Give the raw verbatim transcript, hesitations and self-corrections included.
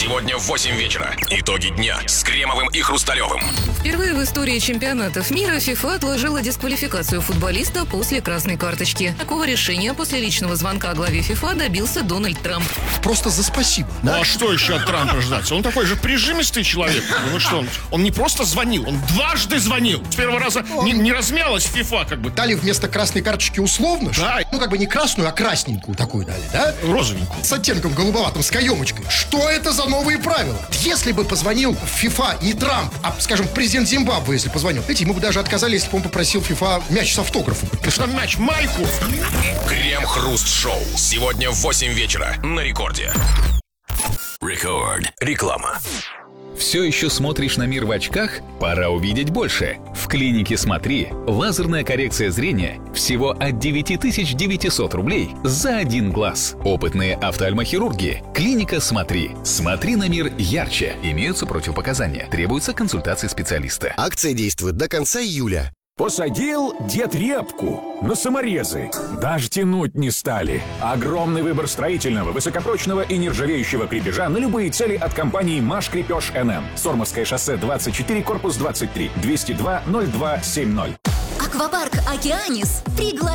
Сегодня в восемь вечера. Итоги дня с Кремовым и Хрусталевым. Впервые в истории чемпионатов мира ФИФА отложила дисквалификацию футболиста после красной карточки. Такого решения после личного звонка главе ФИФА добился Дональд Трамп. Просто за спасибо. Ну да? а что еще от Трампа ждать? Он такой же прижимистый человек. Ну что, он, он не просто звонил, он дважды звонил. С первого раза не, не размялась ФИФА, как бы. Дали вместо красной карточки условно, Да. ну как бы не красную, а красненькую такую дали, да? Розовенькую. С оттенком голубоватым, с каемочкой. Что это за новые правила? Если бы позвонил в ФИФА не Трамп, а, скажем, президент Зимбабве, если позвонил, знаете, ему бы даже отказали, если бы он попросил ФИФА мяч с автографом подписать. Что мяч, майку. Крем-хруст-шоу. Сегодня в восемь вечера на Рекорде. Рекорд. Реклама. Все еще смотришь на мир в очках? Пора увидеть больше. В клинике «Смотри» лазерная коррекция зрения всего от девять тысяч девятьсот рублей за один глаз. Опытные офтальмохирурги. Клиника «Смотри». Смотри на мир ярче. Имеются противопоказания. Требуется консультация специалиста. Акция действует до конца июля. Посадил дед репку на саморезы. Даже тянуть не стали. Огромный выбор строительного, высокопрочного и нержавеющего крепежа на любые цели от компании «Маш Крепеж эн эм». Сормовское шоссе двадцать четыре, корпус двадцать три, двести два ноль два семьдесят. Аквапарк «Океанис» приглашает